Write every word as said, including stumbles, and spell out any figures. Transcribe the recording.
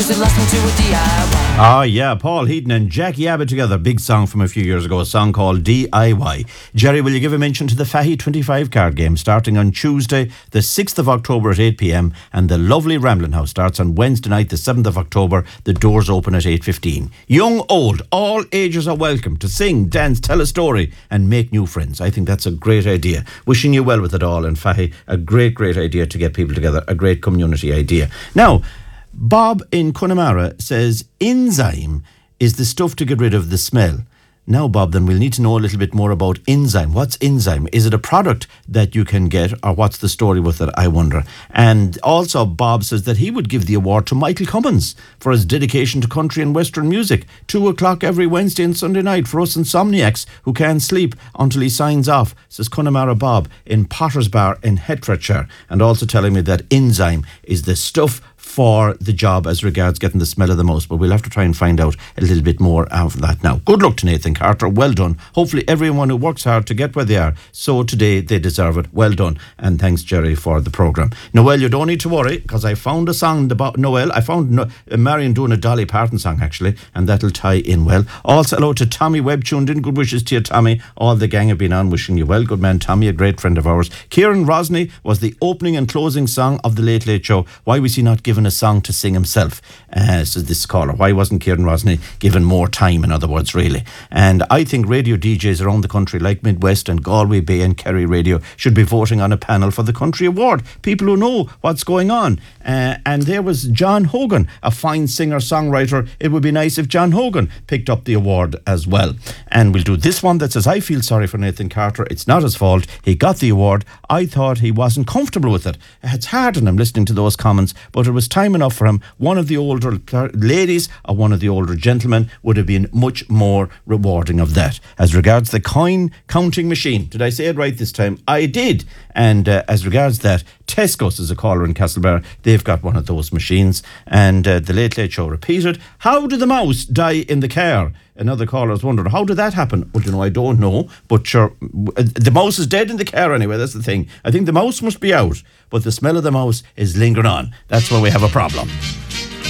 Ah, yeah, Paul Heaton and Jackie Abbott together. Big song from a few years ago, a song called D I Y. Jerry, will you give a mention to the Fahy twenty-five card game starting on Tuesday, the sixth of October at eight p.m. and the lovely Ramblin' House starts on Wednesday night, the seventh of October. The doors open at eight fifteen. Young, old, all ages are welcome to sing, dance, tell a story and make new friends. I think that's a great idea. Wishing you well with it all, and Fahy, a great, great idea to get people together, a great community idea. Now, Bob in Connemara says enzyme is the stuff to get rid of the smell. Now, Bob, then we'll need to know a little bit more about enzyme. What's enzyme? Is it a product that you can get, or what's the story with it, I wonder? And also, Bob says that he would give the award to Michael Cummins for his dedication to country and western music. Two o'clock every Wednesday and Sunday night for us insomniacs who can't sleep until he signs off, says Connemara Bob in Potter's Bar in Hertfordshire. And also telling me that enzyme is the stuff for the job as regards getting the smell of the mouse. But we'll have to try and find out a little bit more of that now. Good luck to Nathan Carter. Well done. Hopefully everyone who works hard to get where they are, so today they deserve it. Well done. And thanks, Jerry, for the programme. Noel, you don't need to worry, because I found a song about Noel. I found no- uh, Marion doing a Dolly Parton song, actually, and that'll tie in well. Also, hello to Tommy Webb tuned in. Good wishes to you, Tommy. All the gang have been on wishing you well. Good man, Tommy, a great friend of ours. Kieran Rosney was the opening and closing song of the Late Late Show. Why was he not given a song to sing himself? Uh, so this caller, why wasn't Kieran Rosney given more time, in other words, really? And I think radio D Js around the country, like Midwest and Galway Bay and Kerry Radio, should be voting on a panel for the Country Award. People who know what's going on. Uh, and there was John Hogan, a fine singer-songwriter. It would be nice if John Hogan picked up the award as well. And we'll do this one that says, I feel sorry for Nathan Carter. It's not his fault. He got the award. I thought he wasn't comfortable with it. It's hard on him listening to those comments, but it was time enough for him. One of the older ladies or one of the older gentlemen would have been much more rewarding of that. As regards the coin counting machine, did I say it right this time? I did. And uh, as regards that, Tesco's is a caller in Castlebar. They've got one of those machines. And uh, the Late Late Show repeated, how did the mouse die in the car? Another caller is wondering, how did that happen? Well, you know, I don't know, but sure, the mouse is dead in the car anyway, that's the thing. I think the mouse must be out, but the smell of the mouse is lingering on. That's where we have a problem.